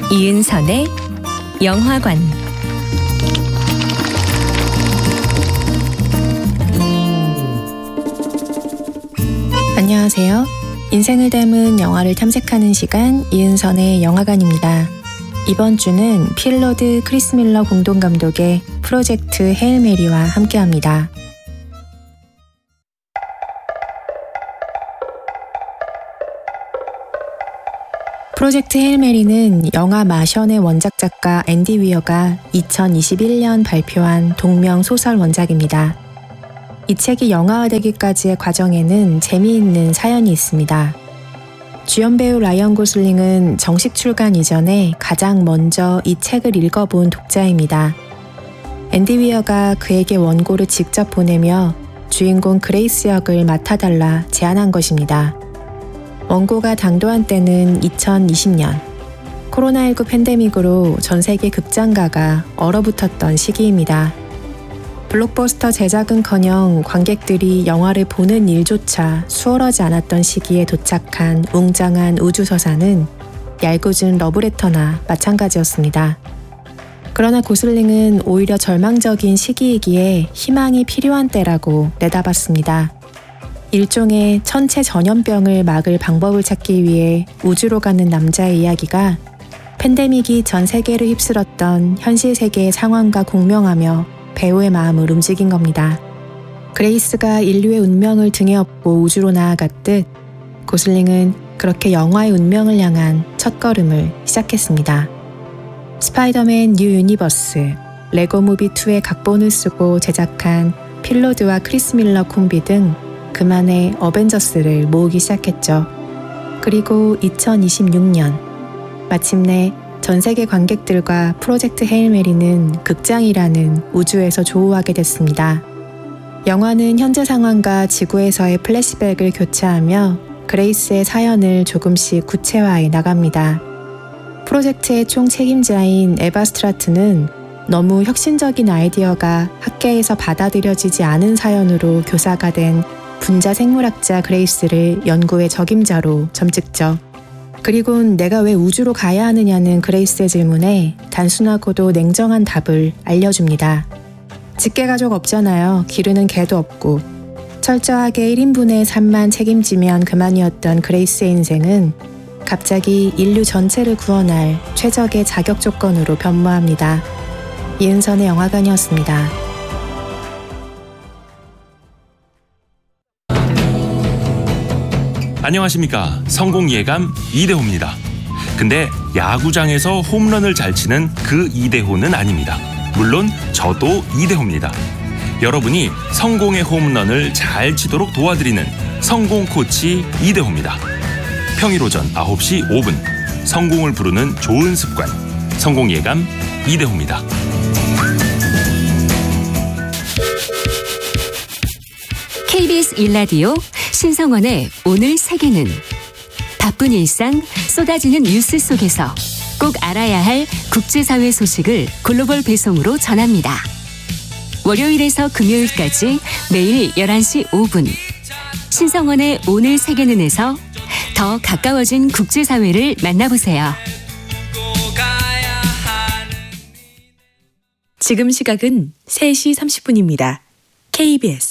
이은선의 영화관, 안녕하세요. 인생을 닮은 영화를 탐색하는 시간 이은선의 영화관입니다. 이번 주는 필로드 크리스 밀러 공동감독의 프로젝트 헤일 메리와 함께합니다. 프로젝트 헤일 메리는 영화 마션의 원작 작가 앤디 위어가 2021년 발표한 동명 소설 원작입니다. 이 책이 영화화되기까지의 과정에는 재미있는 사연이 있습니다. 주연 배우 라이언 고슬링은 정식 출간 이전에 가장 먼저 이 책을 읽어본 독자입니다. 앤디 위어가 그에게 원고를 직접 보내며 주인공 그레이스 역을 맡아달라 제안한 것입니다. 원고가 당도한 때는 2020년, 코로나19 팬데믹으로 전 세계 극장가가 얼어붙었던 시기입니다. 블록버스터 제작은커녕 관객들이 영화를 보는 일조차 수월하지 않았던 시기에 도착한 웅장한 우주서사는 얄궂은 러브레터나 마찬가지였습니다. 그러나 고슬링은 오히려 절망적인 시기이기에 희망이 필요한 때라고 내다봤습니다. 일종의 천체 전염병을 막을 방법을 찾기 위해 우주로 가는 남자의 이야기가 팬데믹이 전 세계를 휩쓸었던 현실 세계의 상황과 공명하며 배우의 마음을 움직인 겁니다. 그레이스가 인류의 운명을 등에 업고 우주로 나아갔듯 고슬링은 그렇게 영화의 운명을 향한 첫걸음을 시작했습니다. 스파이더맨 뉴 유니버스, 레고 무비2의 각본을 쓰고 제작한 필로드와 크리스 밀러 콤비 등 그만의 어벤져스를 모으기 시작했죠. 그리고 2026년 마침내 전 세계 관객들과 프로젝트 헤일 메리는 극장이라는 우주에서 조우하게 됐습니다. 영화는 현재 상황과 지구에서의 플래시백을 교차하며 그레이스의 사연을 조금씩 구체화해 나갑니다. 프로젝트의 총 책임자인 에바 스트라트는 너무 혁신적인 아이디어가 학계에서 받아들여지지 않은 사연으로 교사가 된 분자 생물학자 그레이스를 연구의 적임자로 점찍죠. 그리곤 내가 왜 우주로 가야 하느냐는 그레이스의 질문에 단순하고도 냉정한 답을 알려줍니다. 직계가족 없잖아요. 기르는 개도 없고. 철저하게 1인분의 삶만 책임지면 그만이었던 그레이스의 인생은 갑자기 인류 전체를 구원할 최적의 자격 조건으로 변모합니다. 이은선의 영화관이었습니다. 안녕하십니까. 성공예감 이대호입니다. 근데 야구장에서 홈런을 잘 치는 그 이대호는 아닙니다. 물론 저도 이대호입니다. 여러분이 성공의 홈런을 잘 치도록 도와드리는 성공 코치 이대호입니다. 평일 오전 9시 5분 성공을 부르는 좋은 습관 성공예감 이대호입니다. KBS 1라디오 신성원의 오늘 세계는 바쁜 일상 쏟아지는 뉴스 속에서 꼭 알아야 할 국제사회 소식을 글로벌 배송으로 전합니다. 월요일에서 금요일까지 매일 11시 5분 신성원의 오늘 세계는에서 더 가까워진 국제사회를 만나보세요. 지금 시각은 3시 30분입니다. KBS